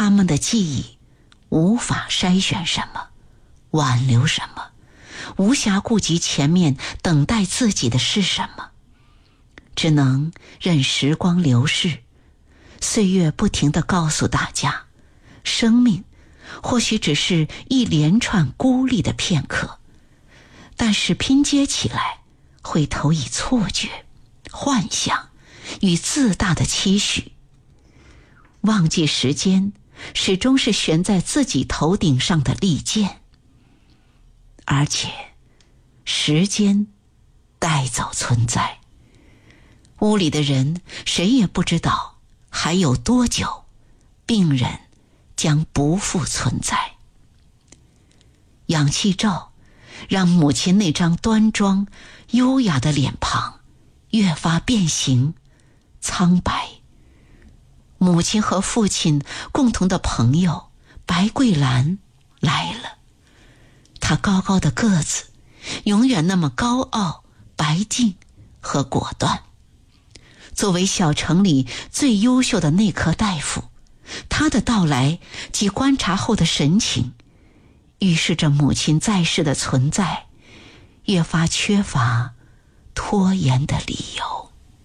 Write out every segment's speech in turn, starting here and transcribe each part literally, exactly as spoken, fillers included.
他们的记忆无法筛选什么，挽留什么，无暇顾及前面等待自己的是什么，只能任时光流逝。岁月不停地告诉大家，生命或许只是一连串孤立的片刻，但是拼接起来会投以错觉、幻想与自大的期许。忘记时间始终是悬在自己头顶上的利剑，而且时间带走存在，屋里的人谁也不知道还有多久病人将不复存在。氧气罩让母亲那张端庄优雅的脸庞越发变形苍白。母亲和父亲共同的朋友白桂兰来了，她高高的个子永远那么高傲、白净和果断。作为小城里最优秀的内科大夫，他的到来及观察后的神情，预示着母亲在世的存在越发缺乏拖延的理由。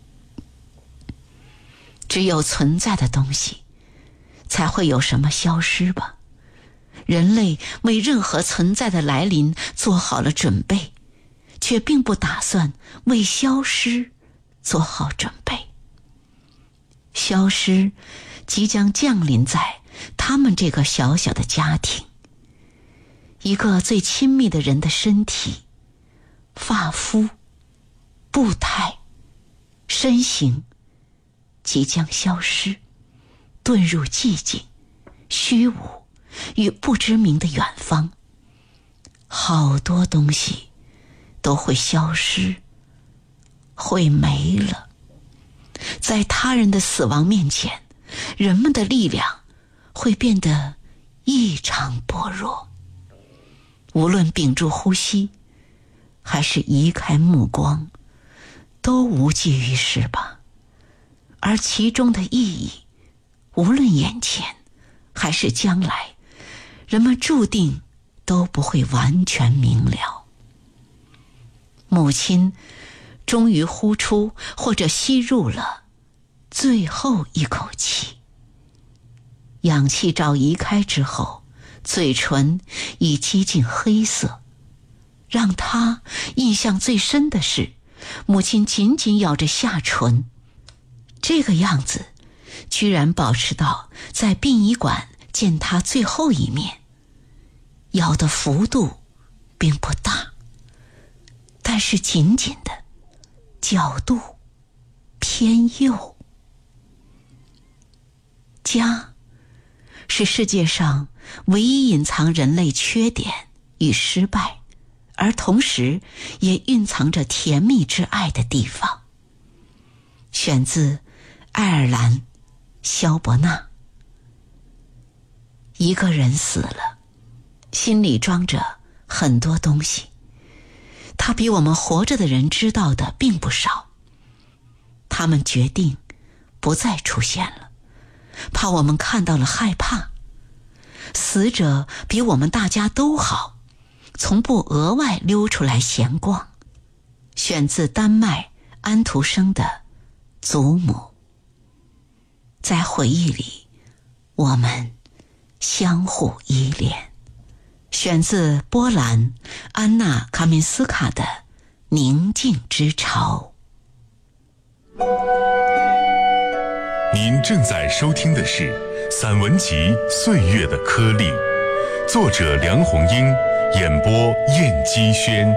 只有存在的东西，才会有什么消失吧。人类为任何存在的来临做好了准备，却并不打算为消失做好准备。消失即将降临在他们这个小小的家庭，一个最亲密的人的身体、发肤、步态、身形即将消失，遁入寂静、虚无与不知名的远方。好多东西都会消失，会没了。在他人的死亡面前，人们的力量会变得异常薄弱。无论屏住呼吸，还是移开目光，都无济于事吧。而其中的意义，无论眼前还是将来，人们注定都不会完全明了。母亲终于呼出或者吸入了最后一口气。氧气罩移开之后，嘴唇已几近黑色。让他印象最深的是，母亲紧紧咬着下唇，这个样子居然保持到在殡仪馆见他最后一面。咬的幅度并不大，但是紧紧的，角度偏右。家是世界上唯一隐藏人类缺点与失败，而同时也蕴藏着甜蜜之爱的地方。选自爱尔兰萧伯纳。一个人死了，心里装着很多东西，他比我们活着的人知道的并不少。他们决定不再出现了，怕我们看到了害怕。死者比我们大家都好，从不额外溜出来闲逛。选自丹麦安徒生的祖母。在回忆里，我们相互依恋。选自波兰安娜卡明斯卡的宁静之潮。 您正在收听的是散文集《岁月的颗粒》，作者梁鸿英，演播燕姬轩。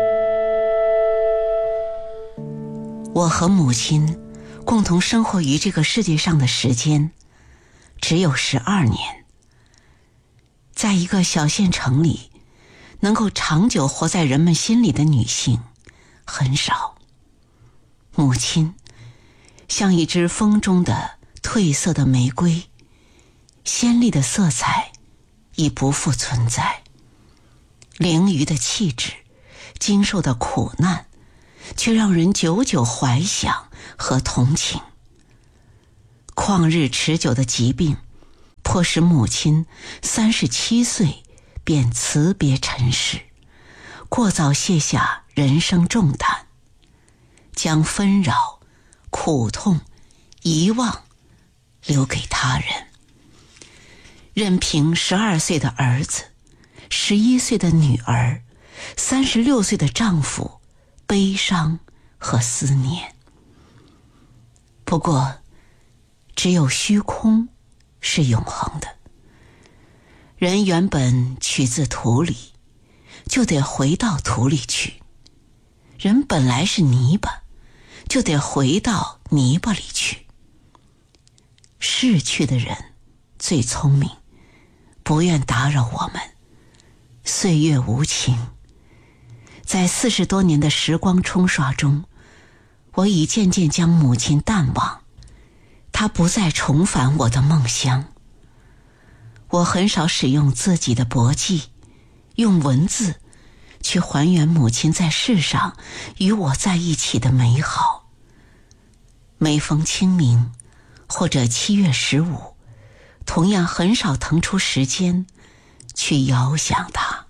我和母亲共同生活于这个世界上的时间只有十二年。在一个小县城里，能够长久活在人们心里的女性很少。母亲像一只风中的褪色的玫瑰，鲜丽的色彩已不复存在，凌余的气质，经受的苦难，却让人久久怀想和同情。旷日持久的疾病迫使母亲三十七岁便辞别尘世，过早卸下人生重担，将纷扰、苦痛、遗忘留给他人，任凭十二岁的儿子、十一岁的女儿、三十六岁的丈夫悲伤和思念。不过，只有虚空是永恒的。人原本取自土里，就得回到土里去；人本来是泥巴，就得回到泥巴里去。逝去的人最聪明，不愿打扰我们。岁月无情，在四十多年的时光冲刷中，我已渐渐将母亲淡忘，她不再重返我的梦乡。我很少使用自己的薄记，用文字去还原母亲在世上与我在一起的美好。每逢清明或者七月十五，同样很少腾出时间去遥想她。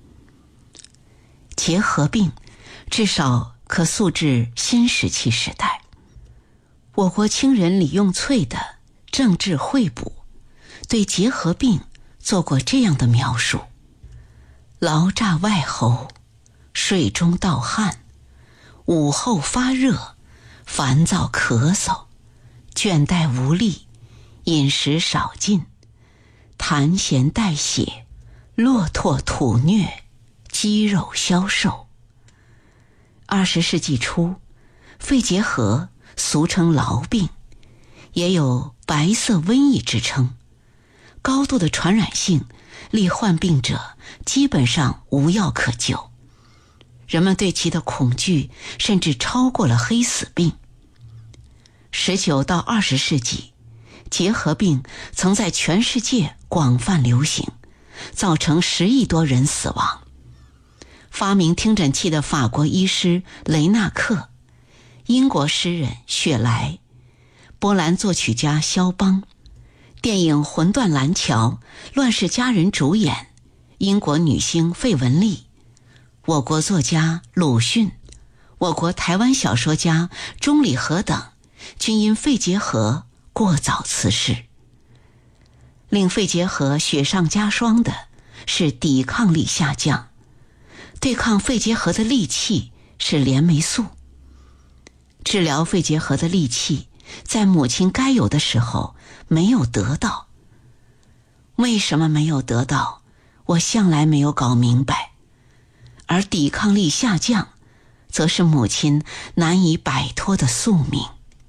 结核病至少可溯至新石器时代。我国清人李用粹的《政治汇补》对结核病做过这样的描述：劳炸外喉，睡中盗汗，午后发热，烦躁咳嗽，倦怠无力，饮食少进，痰涎带血，落拓吐衄，肌肉消瘦。二十世纪初，肺结核俗称痨病，也有白色瘟疫之称，高度的传染性令患病者基本上无药可救，人们对其的恐惧甚至超过了黑死病。十九到二十世纪，结核病曾在全世界广泛流行，造成十亿多人死亡。发明听诊器的法国医师雷纳克，英国诗人雪莱，波兰作曲家肖邦，电影《魂断蓝桥》乱世佳人主演英国女星费雯丽，我国作家鲁迅，我国台湾小说家钟理和等均因肺结核过早辞世。令肺结核雪上加霜的是抵抗力下降，对抗肺结核的利器是链霉素。治疗肺结核的利器在母亲该有的时候没有得到。为什么没有得到，我向来没有搞明白。而抵抗力下降，则是母亲难以摆脱的宿命。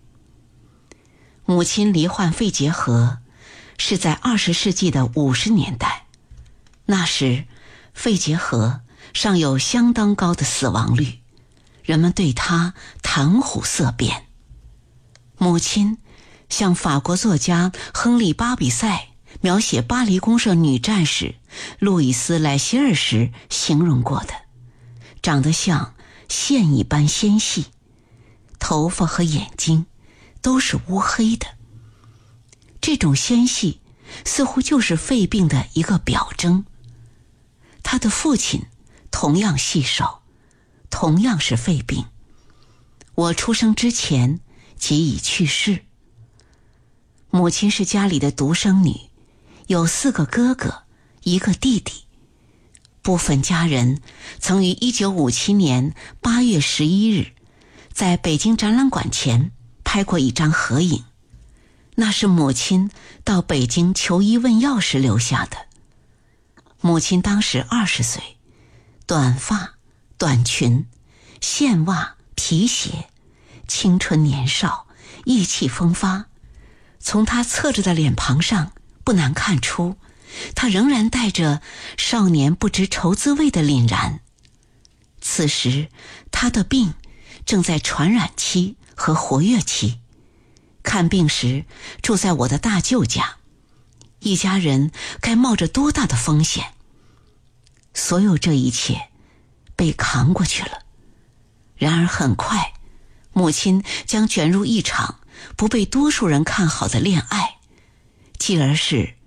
母亲罹患肺结核是在二十世纪的五十年代，那时肺结核尚有相当高的死亡率，人们对她谈虎色变。母亲像法国作家亨利·巴比塞描写巴黎公社女战士路易斯·莱希尔时形容过的，长得像线一般纤细，头发和眼睛都是乌黑的。这种纤细似乎就是肺病的一个表征。他的父亲同样细瘦，同样是肺病。我出生之前即已去世。母亲是家里的独生女，有四个哥哥，一个弟弟。部分家人曾于一九五七年八月十一日在北京展览馆前拍过一张合影，那是母亲到北京求医问药时留下的。母亲当时二十岁，短发、短裙、线袜、皮鞋，青春年少，意气风发。从她侧着的脸庞上不难看出，她仍然带着少年不知愁滋味的凛然。此时她的病正在传染期和活跃期。看病时住在我的大舅家，一家人该冒着多大的风险。所有这一切被扛过去了。然而很快，母亲将卷入一场不被多数人看好的恋爱，继而是